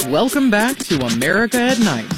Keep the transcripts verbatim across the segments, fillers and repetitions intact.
Welcome back to America at Night.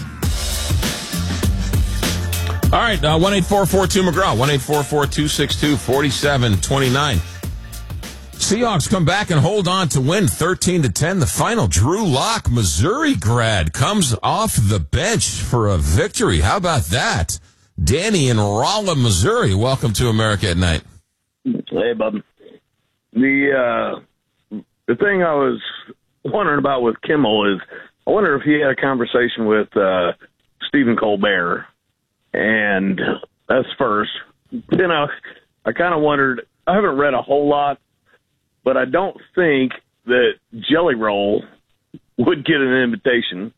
All right, uh, one eight four four two McGraw, one eight four four two six two four seven two nine. Seahawks come back and hold on to win thirteen to ten. The final. Drew Lock, Missouri grad, comes off the bench for a victory. How about that? Danny in Rolla, Missouri. Welcome to America at Night. Hey, bub. The uh, the thing I was wondering about with Kimmel is I wonder if he had a conversation with uh, Stephen Colbert, and that's first. Then I, I kind of wondered, I haven't read a whole lot, but I don't think that Jelly Roll would get an invitation.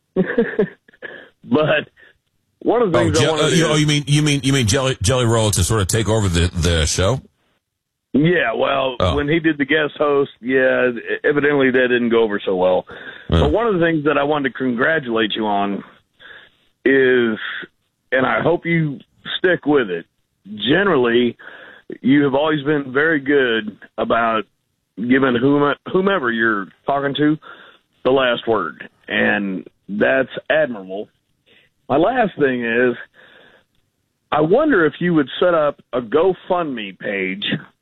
But one of the things oh, I je- want to uh, do, you, oh, you mean you mean you mean Jelly Jelly Roll to sort of take over the, the show? Yeah, well, oh. when he did the guest host, yeah, evidently that didn't go over so well. Oh. But one of the things that I wanted to congratulate you on is, and I hope you stick with it, generally you have always been very good about giving whom, whomever you're talking to the last word, and that's admirable. My last thing is, I wonder if you would set up a GoFundMe page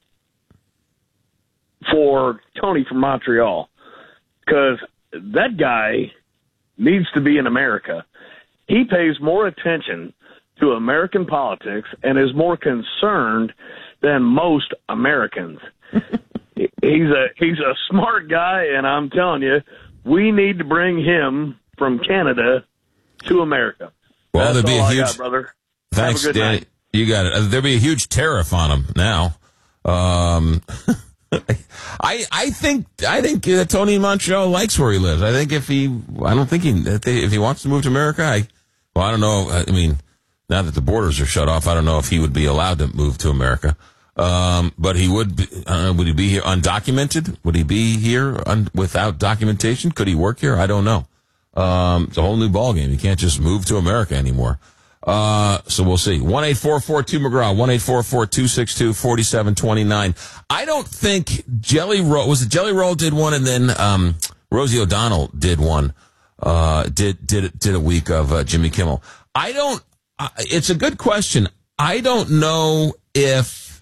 for Tony from Montreal, because that guy needs to be in America. He pays more attention to American politics and is more concerned than most Americans. he's a he's a smart guy, and I'm telling you, we need to bring him from Canada to America. Well, That's there'd be all a I huge. got, brother. Thanks, Have a good Danny. night. You got it. Uh, there'd be a huge tariff on him now. Um, I I think I think uh, Tony in Montreal likes where he lives. I think if he, I don't think he if he wants to move to America, I well I don't know. I mean, now that the borders are shut off, I don't know if he would be allowed to move to America. Um, but he would. Be, I don't know, would he be here undocumented? Would he be here un, without documentation? Could he work here? I don't know. Um, it's a whole new ballgame. You can't just move to America anymore. Uh, so we'll see. one eight four four two McGraw, one eight four four two six two four seven two nine. I don't think Jelly Roll, was it Jelly Roll did one and then, um, Rosie O'Donnell did one, uh, did, did, did a week of, uh, Jimmy Kimmel. I don't, uh, it's a good question. I don't know if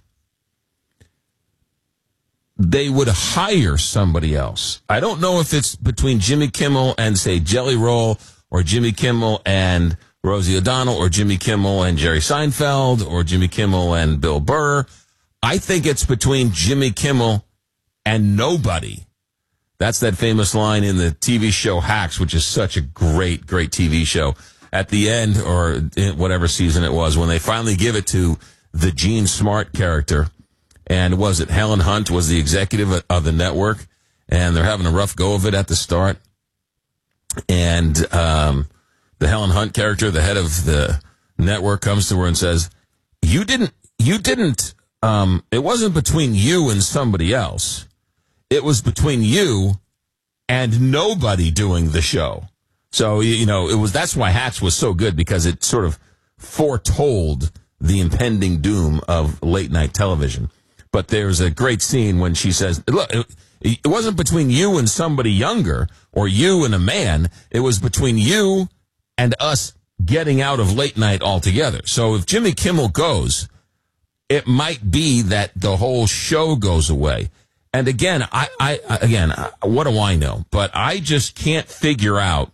they would hire somebody else. I don't know if it's between Jimmy Kimmel and, say, Jelly Roll, or Jimmy Kimmel and Rosie O'Donnell, or Jimmy Kimmel and Jerry Seinfeld, or Jimmy Kimmel and Bill Burr. I think it's between Jimmy Kimmel and nobody. That's that famous line in the T V show Hacks, which is such a great, great T V show. At the end, or in whatever season it was, when they finally give it to the Gene Smart character, and was it Helen Hunt was the executive of the network, and they're having a rough go of it at the start. And um, the Helen Hunt character, the head of the network, comes to her and says, you didn't, you didn't, um, it wasn't between you and somebody else. It was between you and nobody doing the show. So, you know, it was, that's why Hacks was so good, because it sort of foretold the impending doom of late night television. But there's a great scene when she says, look, it, it wasn't between you and somebody younger, or you and a man. It was between you and us getting out of late night altogether. So if Jimmy Kimmel goes, it might be that the whole show goes away. And again, I, I again, what do I know? But I just can't figure out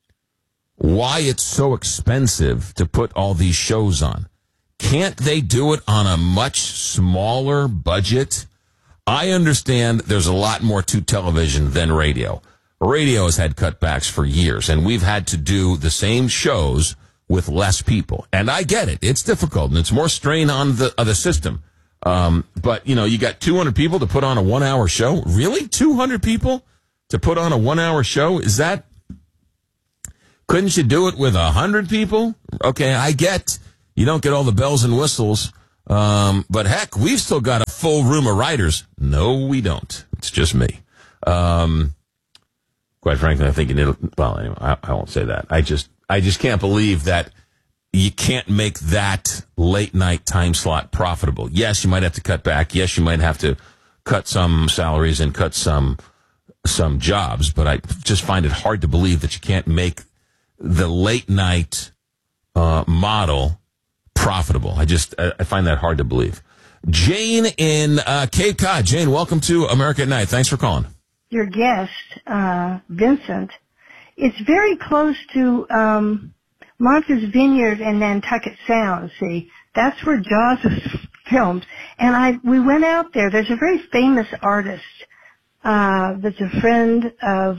why it's so expensive to put all these shows on. Can't they do it on a much smaller budget? I understand there's a lot more to television than radio. Radio has had cutbacks for years, and we've had to do the same shows with less people. And I get it. It's difficult, and it's more strain on the, uh, the system. Um, but, you know, you got two hundred people to put on a one-hour show? Really? two hundred people to put on a one-hour show? Is that... Couldn't you do it with one hundred people? Okay, I get you don't get all the bells and whistles. Um, but heck, we've still got a full room of writers. No, we don't. It's just me. Um, quite frankly, I think you need, well, anyway, I, I won't say that. I just, I just can't believe that you can't make that late night time slot profitable. Yes, you might have to cut back. Yes, you might have to cut some salaries and cut some some jobs, but I just find it hard to believe that you can't make the late night uh, model profitable. I just I, I find that hard to believe. Jane in uh, Cape Cod. Jane, welcome to America at Night. Thanks for calling. Your guest, uh, Vincent, it's very close to um, Martha's Vineyard and Nantucket Sound. See, that's where Jaws was filmed, and I we went out there. There's a very famous artist uh, that's a friend of.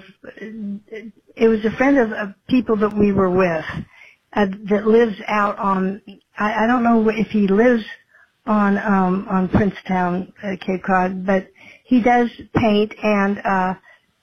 It was a friend of, of people that we were with uh, that lives out on. I, I don't know if he lives on um, on Princetown, uh, Cape Cod, but he does paint, and uh,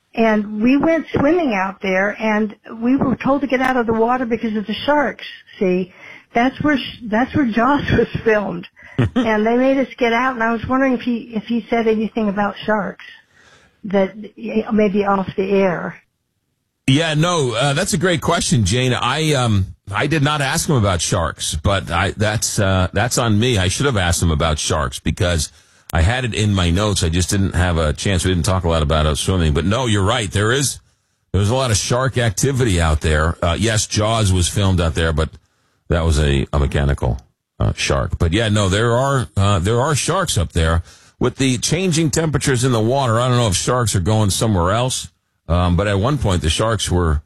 and we went swimming out there, and we were told to get out of the water because of the sharks. See, that's where that's where Jaws was filmed, and they made us get out. And I was wondering if he if he said anything about sharks, that maybe off the air. Yeah, no, uh, that's a great question, Jane. I um I did not ask him about sharks, but I that's uh, that's on me. I should have asked him about sharks because I had it in my notes. I just didn't have a chance. We didn't talk a lot about uh, swimming. But no, you're right. There is there's a lot of shark activity out there. Uh, yes, Jaws was filmed out there, but that was a, a mechanical uh, shark. But yeah, no, there are uh, there are sharks up there. With the changing temperatures in the water, I don't know if sharks are going somewhere else. Um, but at one point, the sharks were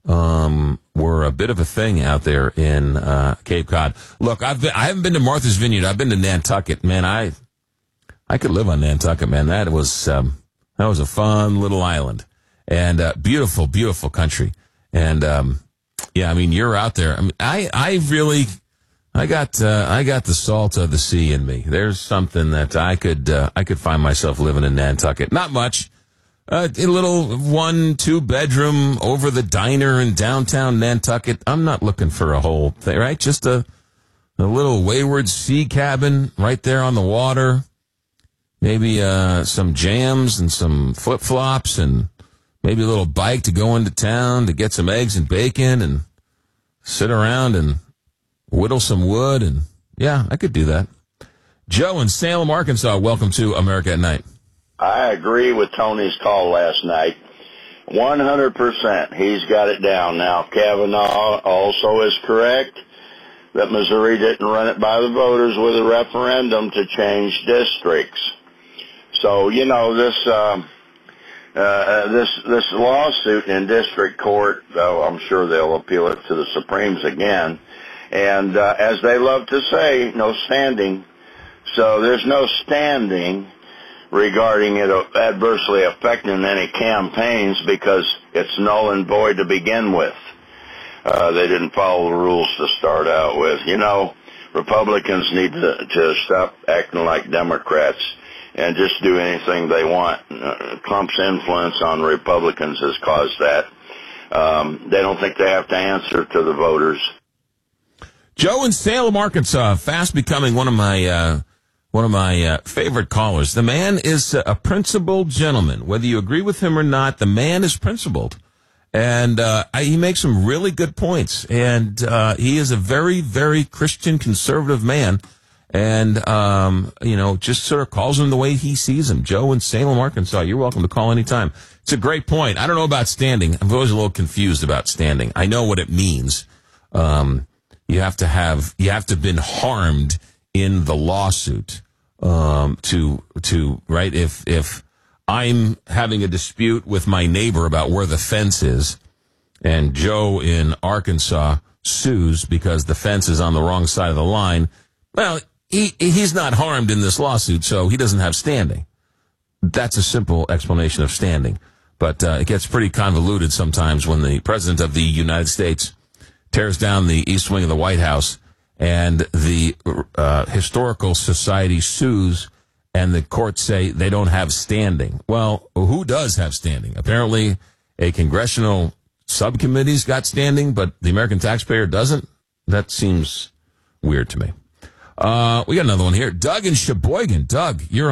um, were a bit of a thing out there in uh, Cape Cod. Look, I've been, I haven't been to Martha's Vineyard. I've been to Nantucket. Man, I I could live on Nantucket. Man, that was um, that was a fun little island and uh, beautiful, beautiful country. And um, yeah, I mean, you're out there. I mean, I I really I got uh, I got the salt of the sea in me. There's something that I could uh, I could find myself living in Nantucket. Not much. Uh, a little one, two bedroom over the diner in downtown Nantucket. I'm not looking for a whole thing, right? Just a, a little wayward sea cabin right there on the water. Maybe, uh, some jams and some flip flops and maybe a little bike to go into town to get some eggs and bacon and sit around and whittle some wood. And yeah, I could do that. Joe in Salem, Arkansas. Welcome to America at Night. I agree with Tony's call last night. one hundred percent. He's got it down. Now, Kavanaugh also is correct that Missouri didn't run it by the voters with a referendum to change districts. So, you know, this uh, uh, this this lawsuit in district court, though I'm sure they'll appeal it to the Supremes again. And uh, as they love to say, no standing. So there's no standing regarding it adversely affecting any campaigns because it's null and void to begin with. Uh, they didn't follow the rules to start out with. You know, Republicans need to, to stop acting like Democrats and just do anything they want. Uh, Trump's influence on Republicans has caused that. Um, they don't think they have to answer to the voters. Joe in Salem, Arkansas, fast becoming one of my uh, one of my uh, favorite callers. The man is a principled gentleman. Whether you agree with him or not, the man is principled. And uh, I, he makes some really good points. And uh, he is a very, very Christian conservative man. And, um, you know, just sort of calls him the way he sees him. Joe in Salem, Arkansas, you're welcome to call anytime. It's a great point. I don't know about standing. I'm always a little confused about standing. I know what it means. Um, you have to have, you have to have been harmed in the lawsuit, um, to, to, right? If, if I'm having a dispute with my neighbor about where the fence is and Joe in Arkansas sues because the fence is on the wrong side of the line, well, he, he's not harmed in this lawsuit, so he doesn't have standing. That's a simple explanation of standing. But, uh, it gets pretty convoluted sometimes when the president of the United States tears down the east wing of the White House and the uh, Historical Society sues and the courts say they don't have standing. Well, who does have standing? Apparently a congressional subcommittee's got standing, but the American taxpayer doesn't? That seems weird to me. Uh, we got another one here. Doug in Sheboygan. Doug, you're on.